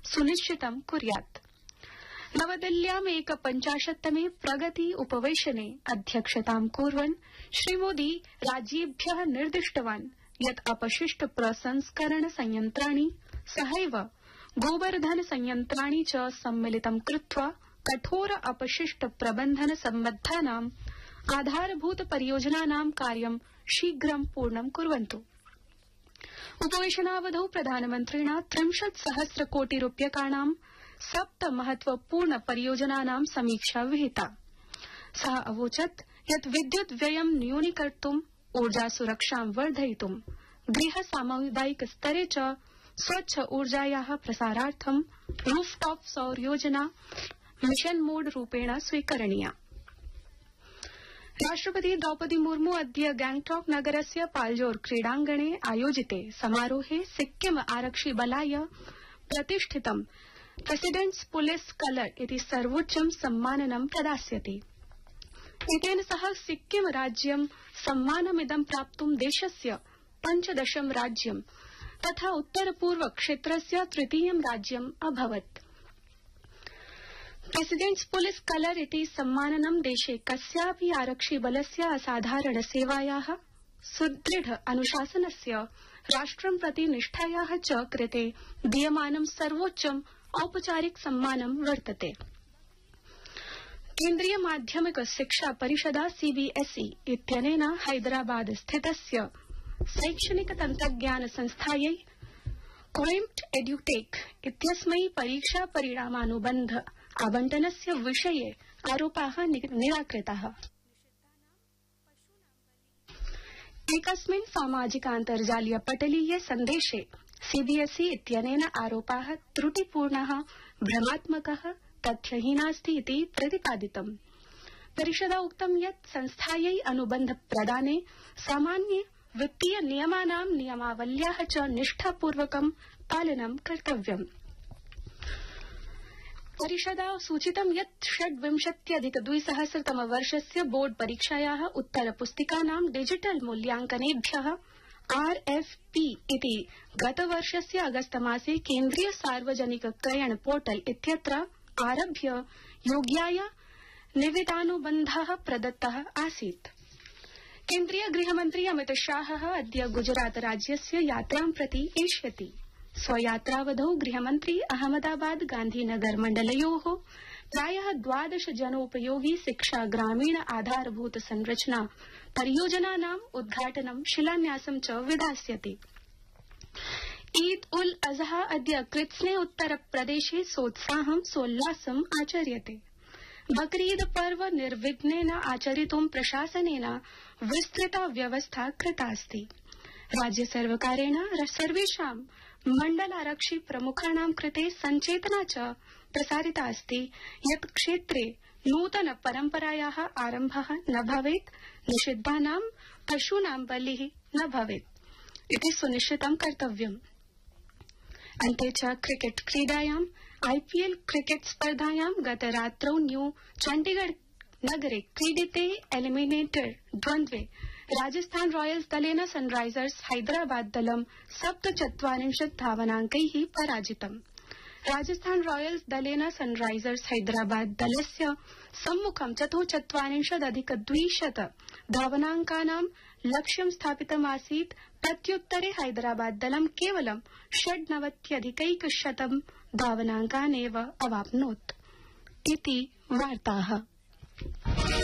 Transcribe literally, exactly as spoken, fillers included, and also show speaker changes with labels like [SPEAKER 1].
[SPEAKER 1] सुनिश्चितं कुर्यात्। नवदिल्ल्याम् एकपञ्चाशत्तमे प्रगति उपवेशने अध्यक्षतां कुर्वन् श्रीमोदी राज्येभ्यः निर्दिष्टवान् यत् अपशिष्ट प्रसंस्करण संयन्त्राणि सहैव गोवर्धन संयन्त्राणि च सम्मिलितं कृत्वा कठोर अपशिष्ट प्रबन्धन सम्बद्धानाम् आधारभूत परियोजनानां कार्यं शीघ्रं पूर्णं कुर्वन्तु। उपवेशनावधौ प्रधानमन्त्रिणा त्रिंशत् सहस्र कोटि रूप्यकाणां सप्त महत्वपूर्ण परियोजनानां समीक्षा विहिता। सः अवोचत् यत् विद्युत् व्ययं न्यूनीकर्तुम् ऊर्जा सुरक्षां वर्धयितुं गृह सामुदायिक स्तरे च स्वच्छ ऊर्जायाः प्रसारार्थं रूफटॉप सौर योजना मिशन मोड रूपेण स्वीकरणीया। राष्ट्रपति द्रौपदी मुर्मू अद्य गैंगटॉक नगरस्य पाल्जोर क्रीडांगणे आयोजिते समारोहे सिक्किम आरक्षिबलाय प्रतिष्ठितं प्रेसिडेंट्स पुलिस कलर इति सर्वोच्चं सम्माननं प्रदास्यति। एतेन सह सिक्किम राज्यं सम्मानमिदं प्राप्तुं देशस्य पञ्चदशं राज्यं तथा उत्तर पूर्व क्षेत्रस्य तृतीयं राज्यम् अभवत्। प्रेसिडेंट्स पुलिस कलर इति सम्माननं देशे कस्यापि आरक्षिबलस्य असाधारण सेवायाः सुदृढ अनुशासनस्य राष्ट्रं प्रति निष्ठायाः च कृते दीयमानं सर्वोच्चम् औपचारिक सम्मानं वर्तते। केन्द्रीय माध्यमिक शिक्षा परिषदा सीबीएसई इत्यनेन हैदराबाद स्थितस्य शैक्षणिक तन्त्रज्ञान संस्थायै क्वेम्प्ट एड्यूटेक इत्यस्मै परीक्षा परिणामानुबन्ध आवंटनस्य विषये आरोपाः निराकृताः। एकस्मिन् सामाजिकान्तर्जालीय पटलीय सन्देशे सीबीएसई इत्यनेन आरोपाः त्रुटिपूर्णः, भ्रमात्मकः, तथ्यहीनास्ति इति प्रतिपादितम्। परिषदा उक्तं यत् संस्थायै अनुबन्ध प्रदाने सामान्य वित्तीय नियमानां नियमावल्याः च निष्ठापूर्वकं पालनं कर्तव्यम्। परिषदा सूचितं यत् षड्विंशत्यधिक द्विसहस्रतम वर्षस्य बोर्ड परीक्षायाः उत्तरपुस्तिकानां डिजिटल मूल्यांकनेभ्यः आरएफपी इति गतवर्षस्य अगस्तमासे केन्द्रीय सार्वजनिक क्रयण पोर्टल इत्यत्र आरभ्य योग्याय निविदानुबन्धः प्रदत्तः आसीत्। केन्द्रीय गृहमन्त्री अमित शाहः अद्य गुजरात राज्यस्य यात्रां प्रति एष्यति। स्वयात्रावधौ गृहमन्त्री अहमदाबाद गांधीनगर मण्डलयोः प्रायः द्वादश जनोपयोगी शिक्षा ग्रामीण आधारभूत संरचना परियोजनानाम् उद्घाटनं शिलान्यासं च विधास्यति। ईद उल अजहा अद्य कृत्स्ने उत्तर प्रदेशे सोत्साहं सोल्लासम् आचर्यते। बकरीद पर्व निर्विघ्नेन आचरितुं प्रशासनेन विस्तृता व्यवस्था कृतास्ति। राज्य सर्वकारेण सर्वेषां मण्डलारक्षि प्रमुखाणां कृते सञ्चेतना च प्रसारिता अस्ति यत् क्षेत्रे नूतन परम्परायाः आरम्भः न भवेत्, निषिद्धानां पशूनां बलिः न भवेत् इति सुनिश्चितं कर्तव्यम्। अन्ते च क्रिकेट क्रीडायाम् आईपीएल क्रिकेट स्पर्धायां गतरात्रौ न्यू चण्डीगढ़ नगरे क्रीडिते एलिमिनेटर द्वन्द्वे राजस्थान रॉयल्स दलेन सनराइजर्स हैदराबाद दलं सप्तचत्वारिंशत् धावनाङ्कैः पराजितम्। राजस्थान रॉयल्स दलेन सनराइजर्स हैदराबाद दलस्य सम्मुखं चतुश्चत्वारिंशदधिक द्विशत धावनाङ्कानां लक्ष्यं स्थापितमासीत्। प्रत्युत्तरे हैदराबाद दलं केवलं षड्नवत्यधिकैकशतं धावनाङ्कान् एव अवाप्नोत् इति वार्ताः।